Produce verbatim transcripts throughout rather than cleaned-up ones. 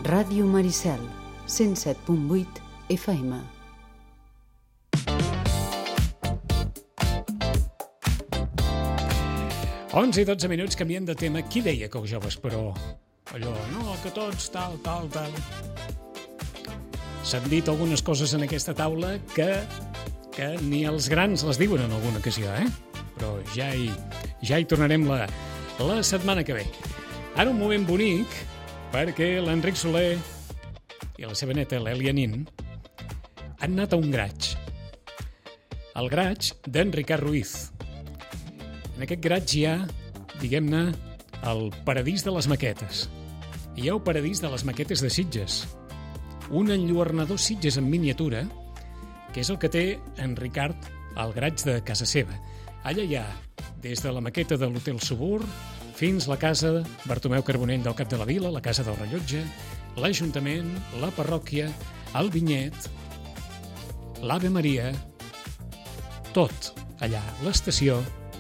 Ràdio Maricel, cent set punt vuit F M. onze i dotze minuts, canviem de tema. Qui deia que els joves, però... allò, no, que tots, tal, tal, tal... S'han dit algunes coses en aquesta taula que, que ni els grans les diuen en alguna ocasió, eh? Però ja hi, ja hi tornarem la, la setmana que ve. Ara un moment bonic, perquè l'Enric Soler i la seva neta, l'Èlia Nin, han anat a un graig. El graig d'en Ricard Ruiz. En aquest graig hi ha, diguem-ne, el paradís de les maquetes. Hi ha el paradís de les maquetes de Sitges. Un enlluernador Sitges en miniatura, que és el que té en Ricard al graig de casa seva. Allà hi ha, des de la maqueta de l'Hotel Subur fins la casa Bartomeu Carbonell del Cap de la Vila, la casa del rellotge, l'Ajuntament, la parròquia, el vinyet, l'Ave Maria, tot allà, l'estació,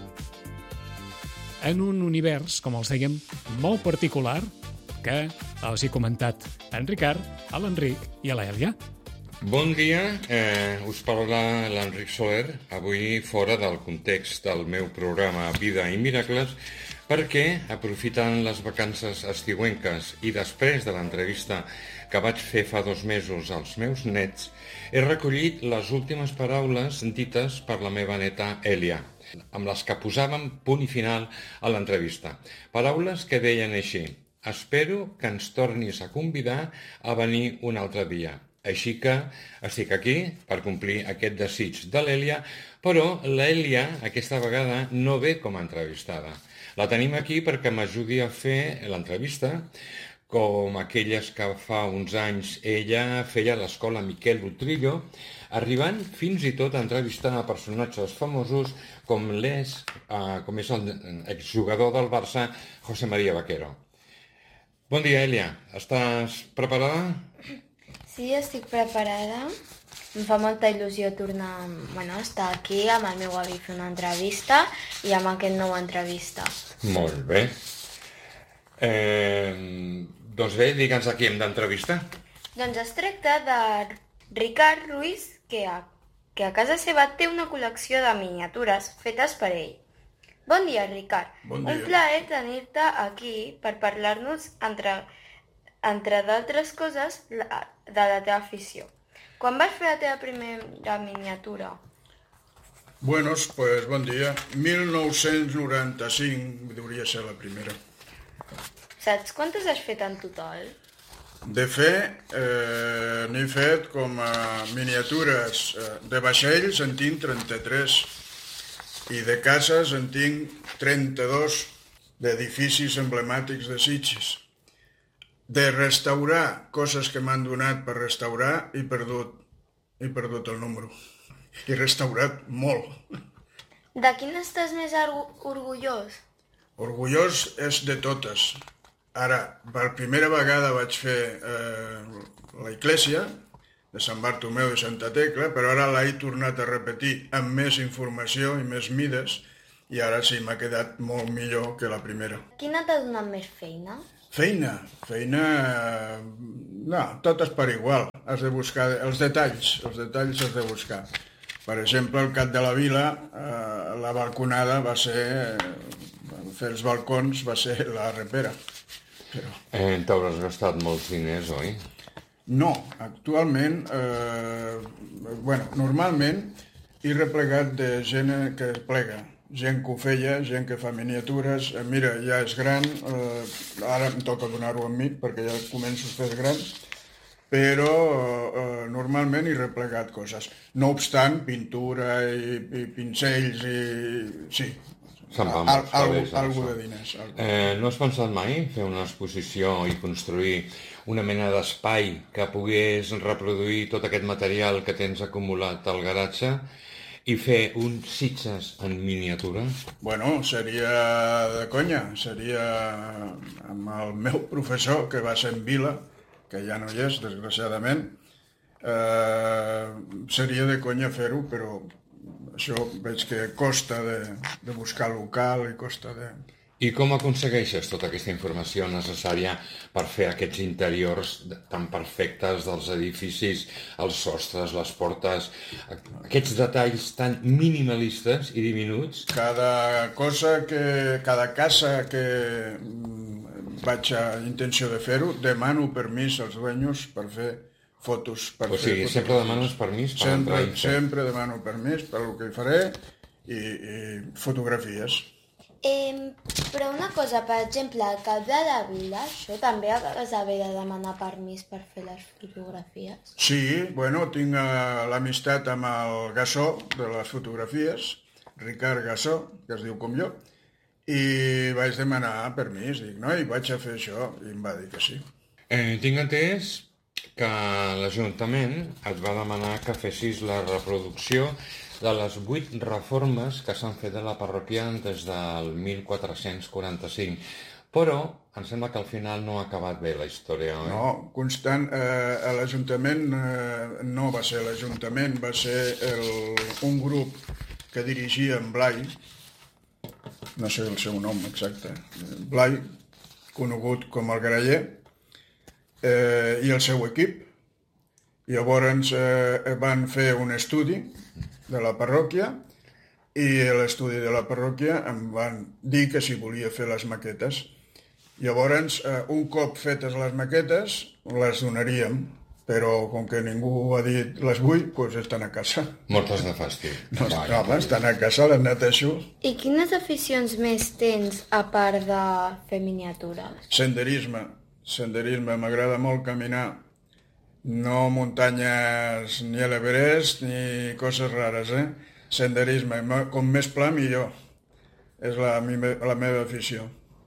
en un univers, com els dèiem, molt particular, que els he comentat a en Ricard, a l'Enric i a l'Èlia. Bon dia, eh, us parla l'Enric Soler, avui fora del context del meu programa Vida i Miracles, perquè, aprofitant les vacances estiuenques i després de l'entrevista que vaig fer fa dos mesos als meus nets, he recollit les últimes paraules dites per la meva neta Èlia, amb les que posàvem punt i final a l'entrevista. Paraules que deien així: espero que ens tornis a convidar a venir un altre dia. Així que estic aquí per complir aquest desig de l'Èlia, però l'Èlia aquesta vegada no ve com a entrevistada. La tenim aquí perquè m'ajudi a fer l'entrevista, com aquelles que fa uns anys ella feia a l'escola Miquel Utrillo, arribant fins i tot a entrevistar a personatges famosos com l'és, eh, com és el exjugador del Barça, José María Vaquero. Bon dia, Èlia. Estàs preparada? Sí, estic preparada. Em fa molta il·lusió tornar, bueno, estar aquí amb el meu avi fer una entrevista i amb aquest nou entrevista. Molt bé. Eh, doncs bé, digue'ns a qui hem d'entrevistar. Doncs es tracta de Ricard Ruiz, que a, que a casa seva té una col·lecció de miniatures fetes per ell. Bon dia, Ricard. Bon dia. Un plaer tenir-te aquí per parlar-nos, entre, entre d'altres coses, la, de la teva afició. Quan vas fer la teva primera miniatura? Buenos, pues bon dia. mil nou-cents noranta-cinc hauria ser la primera. Saps quantes has fet en total? De fer, eh, n'he fet com a miniatures eh, de vaixells, en tinc trenta-tres. I de cases en tinc trenta-dos, d'edificis emblemàtics de Sitges. De restaurar coses que m'han donat per restaurar, he perdut, he perdut el número. He restaurat molt. De quin estàs més orgullós? Orgullós és de totes. Ara, per primera vegada vaig fer eh, la Iglesia de Sant Bartomeu de Santa Tecla, però ara l'he tornat a repetir amb més informació i més mides, i ara sí, m'ha quedat molt millor que la primera. Quina t'ha donat més feina? Feina? Feina... No, totes per igual. Has de buscar els detalls, els detalls has de buscar. Per exemple, al Cap de la Vila, eh, la balconada va ser... Eh, fer els balcons va ser la repera. Però... Eh, T'hauràs gastat molts diners, oi? No, actualment, eh, bueno, normalment he replegat de gent que plega, gent que ho feia, gent que fa miniatures. Eh, mira, ja és gran, eh, ara em toca donar-ho a mi perquè ja començo a fer gran, però eh, normalment he replegat coses. No obstant, pintura i, i pincells i... sí, Se'n va al, molts algo, calés, algo això. de diners. Algo. Eh, no has pensat mai fer una exposició i construir una mena d'espai que pogués reproduir tot aquest material que tens acumulat al garatge i fer un Sitges en miniatura? Bueno, seria de conya, seria amb el meu professor, que va ser en Vila, que ja no hi és, desgraciadament, eh, seria de conya fer-ho, però això veig que costa de, de buscar local i costa de... I com aconsegueixes tota aquesta informació necessària per fer aquests interiors tan perfectes dels edificis, els sostres, les portes, aquests detalls tan minimalistes i diminuts? Cada cosa que... cada casa que vaig a intenció de fer-ho, demano permís als dueños per fer fotos. Per o sigui, fer sempre demanes permís per sempre, entrar i fer? Sempre demano permís per el que hi faré i, i fotografies. Eh, però una cosa, per exemple, al cap de la vila, això també has d'haver de demanar permís per fer les fotografies? Sí, bueno, tinc uh, l'amistat amb el Gassó de les fotografies, Ricard Gassó, que es diu com jo, i vaig demanar permís, dic, no, i vaig a fer això, i em va dir que sí. Eh, tinc entès que l'Ajuntament et va demanar que fessis la reproducció de les vuit reformes que s'han fet de la parròquia des del mil quatre-cents quaranta-cinc. Però em sembla que al final no ha acabat bé la història, oi? No, constant, eh, l'Ajuntament eh, no va ser l'Ajuntament, va ser el, un grup que dirigia en Blai, no sé el seu nom exacte, Blai, conegut com el Graller, eh, i el seu equip. Llavors eh, van fer un estudi de la parròquia i a l'estudi de la parròquia em van dir que si volia fer les maquetes. Llavors, eh, un cop fetes les maquetes, les donaríem, però com que ningú ha dit les vull, doncs estan a casa. Mortes de fàstic. No, home, estan a casa, les netejo. I quines aficions més tens a part de fer miniatures? Senderisme. Senderisme, m'agrada molt caminar. No muntanyes ni a l'Everest ni coses rares, eh? Senderisme, com més pla millor. És la, la meva afició.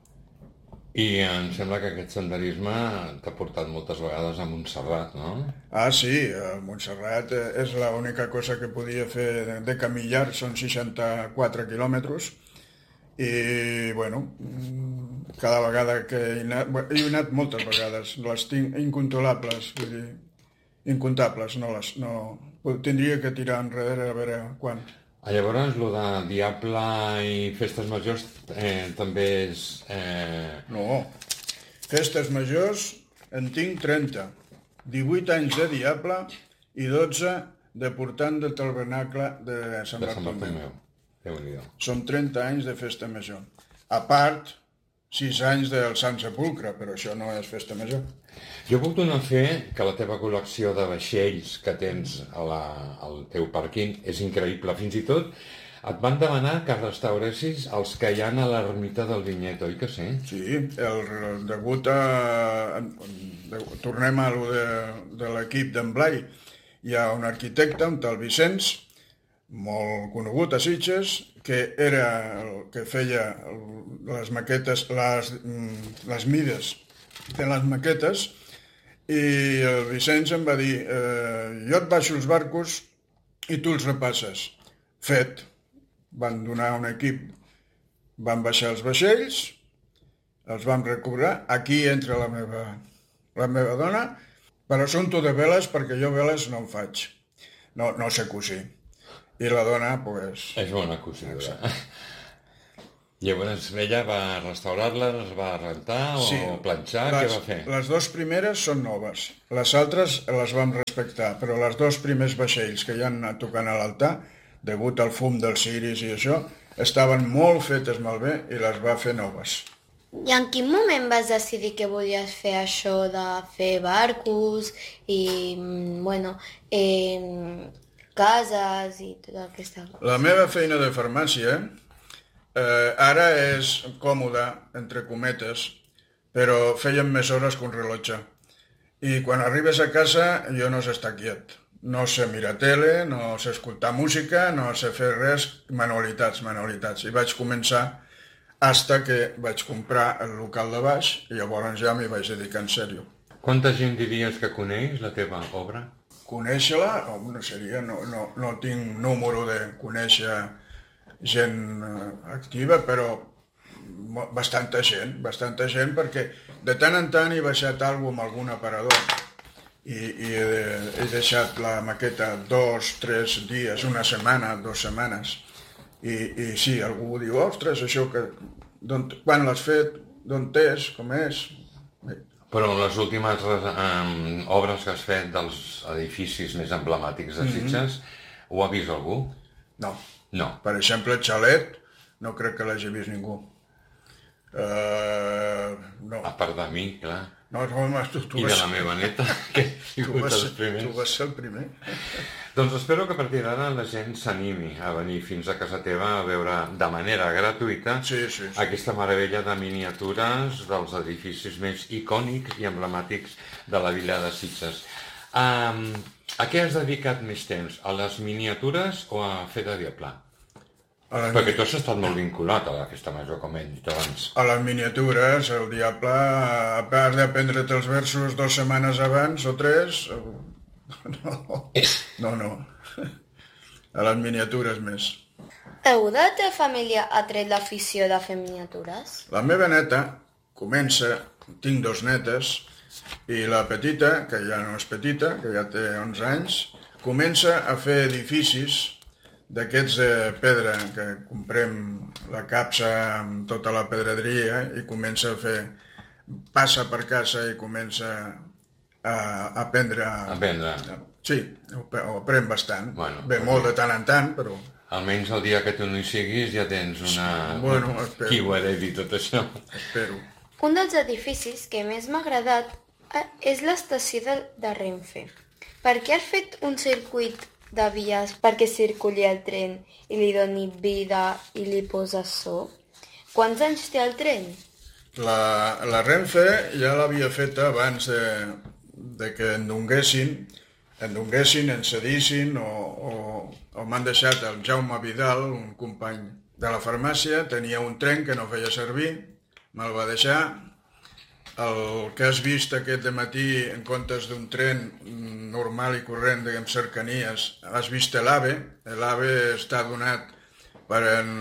I em sembla que aquest senderisme t'ha portat moltes vegades a Montserrat, no? Ah, sí, a Montserrat és l'única cosa que podia fer de camillar, són seixanta-quatre quilòmetres, i, bueno, cada vegada que he anat, he anat moltes vegades, les tinc incontrolables, vull dir, incomptables, no les, no, tindria que tirar enrere a veure quan. Ah, llavors, el de Diable i Festes Majors eh, també és... Eh... No, Festes Majors en tinc trenta, divuit anys de Diable i dotze de portant del tabernacle de Sant de Sant Bartomeu. Déu-n'hi-do. Són trenta anys de Festa Major. A part, sis anys del Sant Sepulcre, però això no és Festa Major. Jo puc donar fe que la teva col·lecció de vaixells que tens a la, al teu pàrquing és increïble. Fins i tot et van demanar que restauressis els que hi ha a l'ermita del Vinyet, oi que sí? Sí, el, degut a... De, tornem a lo de, de l'equip d'en Blai. Hi ha un arquitecte, un tal Vicenç, molt conegut a Sitges, que era el que feia les maquetes, les, les mides de les maquetes, i el Vicenç em va dir, eh, jo et baixo els barcos i tu els repasses. Fet. Van donar un equip, van baixar els vaixells, els vam recobrar, aquí entra la meva, la meva dona, per assumpte de veles, perquè jo veles no en faig, no, no sé cosir. I la dona, pues... És bona cosidora. Llavors ella va restaurar-les, les va rentar o sí, planxar, les, què va fer? Les dues primeres són noves, les altres les vam respectar, però les dos primers vaixells que hi han anat tocant a l'altar, degut al fum dels ciris i això, estaven molt fetes malbé i les va fer noves. I en quin moment vas decidir que volies fer això de fer barcos i, bueno, eh, cases i tota aquesta cosa? La meva feina de farmàcia eh, ara és còmoda, entre cometes, però fèiem més hores que un rellotge. I quan arribes a casa jo no sé estar quiet. No sé mirar tele, no sé escoltar música, no sé fer res, manualitats, manualitats. I vaig començar hasta que vaig comprar el local de baix i llavors ja m'hi vaig dedicar en sèrio. Quanta gent diries que coneix la teva obra? Conèixer-la, no seria, no, no, no tinc número de conèixer gent activa, però bastanta gent, bastanta gent, perquè de tant en tant he baixat alguna amb algun aparador i, i he, he deixat la maqueta dos, tres dies, una setmana, dues setmanes, i, i sí, algú diu, ostres, això que Quan l'has fet, d'on és, com és... Però les últimes um, obres que has fet dels edificis més emblemàtics de Sitges, mm-hmm. ho ha vist algú? No. No. Per exemple, el Xalet, no crec que l'hagi vist ningú. Uh, no. A part de mi, clar. No, no, tu, tu I vas... de la meva neta, que he sigut els primers. Tu vas ser el primer. Doncs espero que a partir d'ara la gent s'animi a venir fins a casa teva a veure de manera gratuïta sí, sí, sí. aquesta meravella de miniatures dels edificis més icònics i emblemàtics de la vila de Sitges. Um, a què has dedicat més temps? A les miniatures o a fer de diable? Les... Perquè tu has estat molt vinculat a la festa major, com he dit abans. A les miniatures, el diable, a part d'aprendre't els versos dues setmanes abans o tres... No, no, no. A les miniatures més. Algú de la teva família ha tret l'afició de fer miniatures? La meva neta comença, tinc dos netes, i la petita, que ja no és petita, que ja té onze anys, comença a fer edificis d'aquests de pedra, que comprem la capsa amb tota la pedreria i comença a fer... Passa per casa i comença a aprendre... A aprendre. Sí, ho, ho aprèn bastant. Bueno, Bé, molt de tant en tant, però... Almenys el dia que tu no hi siguis ja tens una... Bueno, espero. Qui ho heredi tot això? Espero. Un dels edificis que més m'ha agradat és l'estació de, de Renfe. Per què has fet un circuit de vies perquè circuli el tren i li doni vida i li posa so? Quants anys té el tren? La, la Renfe ja l'havia feta abans de, de que en donguessin, en donguessin, en cedissin o, o, o m'han deixat el Jaume Vidal, un company de la farmàcia, tenia un tren que no feia servir, me'l va deixar. El que has vist aquest dematí, en comptes d'un tren normal i corrent de cercanies, has vist l'AVE. L'AVE està donat per, en,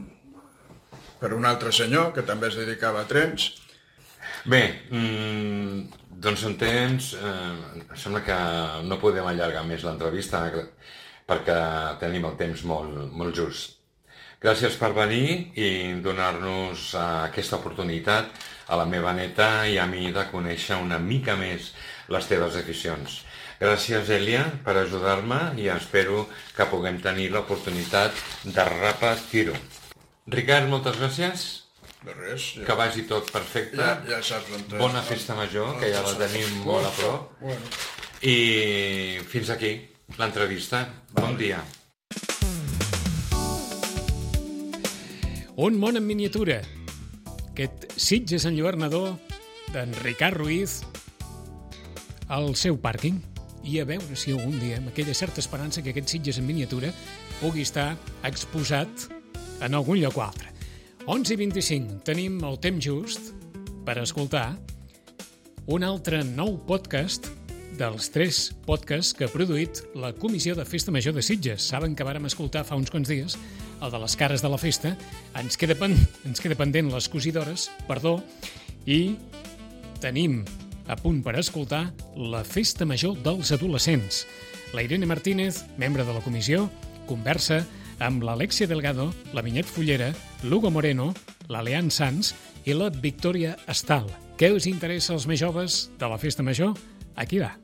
per un altre senyor, que també es dedicava a trens. Bé, mmm, doncs en temps, eh, sembla que no podem allargar més l'entrevista perquè tenim el temps molt, molt just. Gràcies per venir i donar-nos uh, aquesta oportunitat a la meva neta i a mi de conèixer una mica més les teves aficions. Gràcies, Èlia, per ajudar-me i espero que puguem tenir l'oportunitat de repetir-ho. Ricard, moltes gràcies. De res. Ja. Que vagi tot perfecte. Ja, ja saps on és. Bona festa major, que ja la tenim molt a prop. Bueno. I fins aquí l'entrevista. Bon dia. Un món en miniatura. Aquest Sitges enlluernador d'en Ricard Ruiz al seu pàrquing. I a veure si algun dia, amb aquella certa esperança que aquest Sitges en miniatura pugui estar exposat en algun lloc o altre. onze i vint-i-cinc, tenim el temps just per escoltar un altre nou podcast dels tres podcasts que ha produït la Comissió de Festa Major de Sitges. Saben que vàrem escoltar fa uns quants dies el de les cares de la festa. Ens queda, pen... ens queda pendent les cosidores, perdó, i tenim a punt per escoltar la Festa Major dels Adolescents. La Irene Martínez, membre de la comissió, conversa amb l'Alexia Delgado, la Vinyet Fullera, l'Hugo Moreno, l'Alean Sanz i la Victòria Estal. Què us interessa als més joves de la Festa Major? Aquí va.